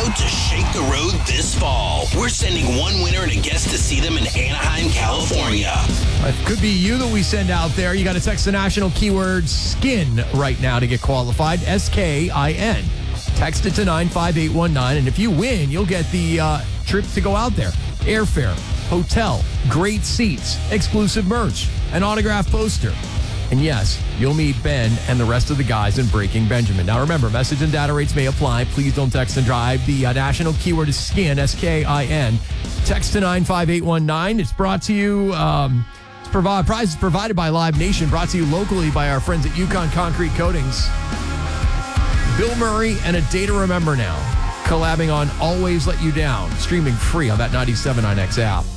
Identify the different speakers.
Speaker 1: out to shake the road this fall. We're sending one winner and a guest to see them in Anaheim, California.
Speaker 2: It could be you that we send out there. You got to text the national keyword SKIN right now to get qualified. SKIN. Text it to 95819, and if you win, you'll get the trip to go out there. Airfare, hotel, great seats, exclusive merch, an autographed poster. And yes, you'll meet Ben and the rest of the guys in Breaking Benjamin. Now remember, message and data rates may apply. Please don't text and drive. The national keyword is SKIN, SKIN. Text to 95819. It's brought to you, prizes provided by Live Nation, brought to you locally by our friends at Yukon Concrete Coatings. Bill Murray and A Day to Remember Now, collabing on Always Let You Down, streaming free on that 97.9X app.